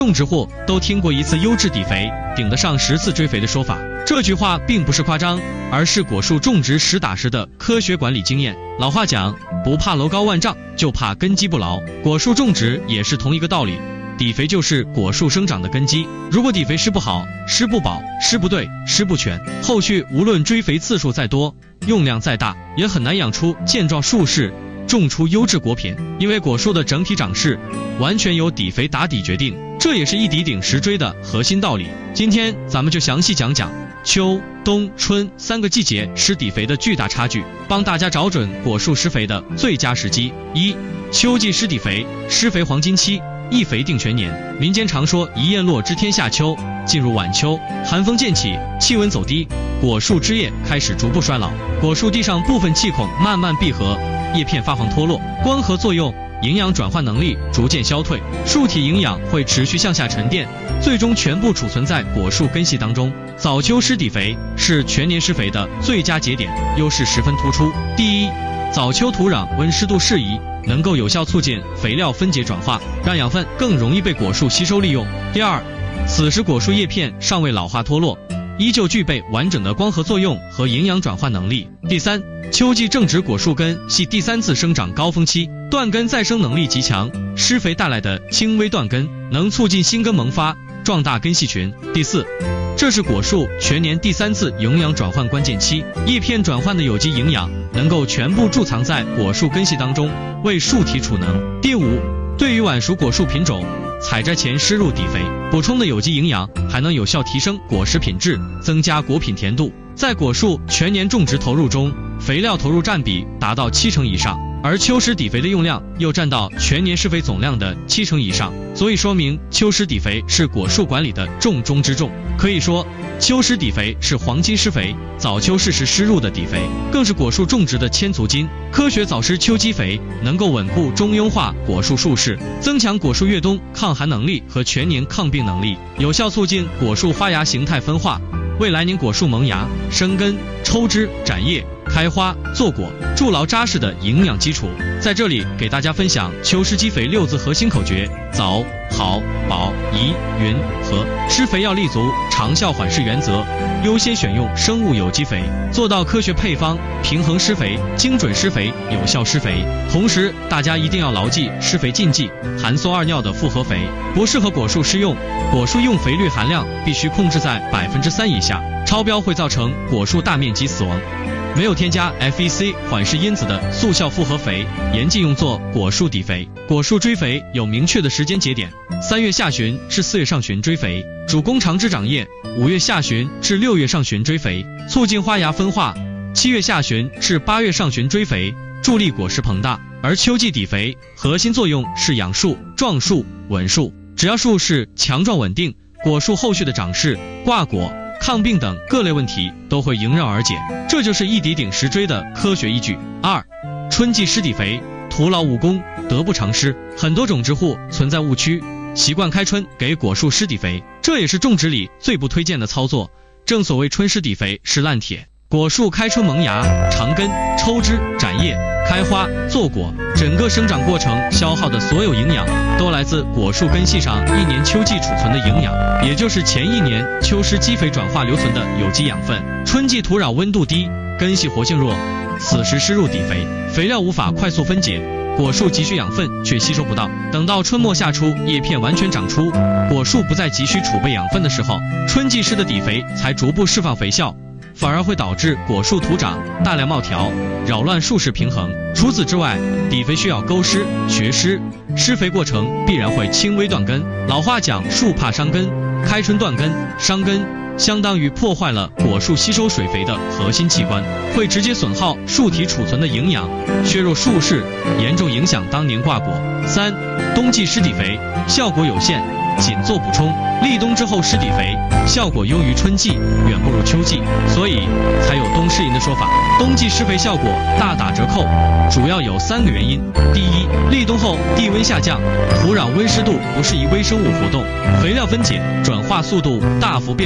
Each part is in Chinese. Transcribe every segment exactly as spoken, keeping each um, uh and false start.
种植户都听过一次优质底肥顶得上十次追肥的说法，这句话并不是夸张，而是果树种植实打实的科学管理经验。老话讲，不怕楼高万丈，就怕根基不牢。果树种植也是同一个道理，底肥就是果树生长的根基。如果底肥施不好、施不饱、施不对、施不全，后续无论追肥次数再多，用量再大，也很难养出健壮树势，种出优质果品。因为果树的整体长势完全由底肥打底决定，这也是一底顶十追的核心道理。今天咱们就详细讲讲秋、冬、春三个季节施底肥的巨大差距，帮大家找准果树施肥的最佳时机。一、秋季施底肥，施肥黄金期，一肥定全年。民间常说一叶落知天下秋，进入晚秋，寒风渐起，气温走低，果树枝叶开始逐步衰老，果树地上部分气孔慢慢闭合，叶片发黄脱落，光合作用、营养转换能力逐渐消退，树体营养会持续向下沉淀，最终全部储存在果树根系当中。早秋施底肥是全年施肥的最佳节点，优势十分突出。第一，早秋土壤温湿度适宜，能够有效促进肥料分解转化，让养分更容易被果树吸收利用。第二，此时果树叶片尚未老化脱落，依旧具备完整的光合作用和营养转换能力。第三，秋季正值果树根系第三次生长高峰期，断根再生能力极强，施肥带来的轻微断根能促进新根萌发，壮大根系群。第四，这是果树全年第三次营养转换关键期，叶片转换的有机营养能够全部贮藏在果树根系当中，为树体储能。第五，对于晚熟果树品种，采摘前施入底肥，补充的有机营养还能有效提升果实品质，增加果品甜度。在果树全年种植投入中，肥料投入占比达到七成以上，而秋施底肥的用量又占到全年施肥总量的七成以上，所以说明秋施底肥是果树管理的重中之重。可以说，秋施底肥是黄金施肥，早秋适时施入的底肥更是果树种植的千足金。科学早施秋基肥能够稳固中庸化果树树势，增强果树越冬抗寒能力和全年抗病能力，有效促进果树花芽形态分化，为来年果树萌芽、生根、抽枝、展叶、开花、坐果筑牢扎实的营养基础。在这里给大家分享秋施基肥六字核心口诀：早、好、保、宜、匀、和。施肥要立足长效缓释原则，优先选用生物有机肥，做到科学配方、平衡施肥、精准施肥、有效施肥。同时大家一定要牢记施肥禁忌：含羧二尿的复合肥不适合果树施用，果树用肥率含量必须控制在百分之三以下，超标会造成果树大面积死亡。没有添加 F E C 缓释因子的速效复合肥，严禁用作果树底肥。果树追肥有明确的时间节点，三月下旬至四月上旬追肥，主攻长枝长叶；五月下旬至六月上旬追肥，促进花芽分化；七月下旬至八月上旬追肥，助力果实膨大。而秋季底肥核心作用是养树、壮树、稳树，只要树势强壮稳定，果树后续的长势、挂果、抗病等各类问题都会迎刃而解，这就是一底顶十追的科学依据。二、春季施底肥，徒劳无功，得不偿失。很多种植户存在误区，习惯开春给果树施底肥，这也是种植里最不推荐的操作。正所谓春施底肥是烂铁，果树开春萌芽、长根、抽枝、展叶、开花、坐果，整个生长过程消耗的所有营养都来自果树根系上一年秋季储存的营养，也就是前一年秋施基肥转化留存的有机养分。春季土壤温度低，根系活性弱，此时施入底肥，肥料无法快速分解，果树急需养分却吸收不到，等到春末夏初叶片完全长出，果树不再急需储备养分的时候，春季施的底肥才逐步释放肥效，反而会导致果树徒长大量冒条，扰乱树势平衡。除此之外，底肥需要沟施、学施，施肥过程必然会轻微断根。老话讲树怕伤根，开春断根、伤根相当于破坏了果树吸收水肥的核心器官，会直接损耗树体储存的营养，削弱树势，严重影响当年挂果。三、冬季施底肥效果有限，仅做补充，立冬之后施底肥效果优于春季，远不如秋季，所以才有冬施银的说法。冬季施肥效果大打折扣，主要有三个原因。第一，立冬后地温下降，土壤温湿度不适宜微生物活动，肥料分解转化速度大幅变慢，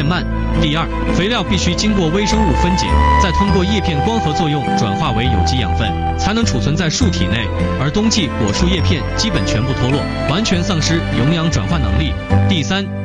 第二，肥料必须经过微生物分解，再通过叶片光合作用转化为有机养分，才能储存在树体内，而冬季果树叶片基本全部脱落，完全丧失营养转换能力。第三，